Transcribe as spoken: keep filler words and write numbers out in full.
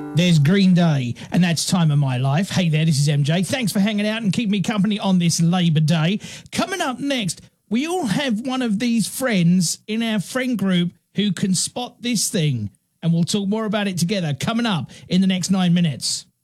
There's Green Day, and that's Time of My Life. Hey there, this is M J. Thanks for hanging out and keeping me company on this Labour Day. Coming up next, we all have one of these friends in our friend group who can spot this thing, and we'll talk more about it together coming up in the next nine minutes.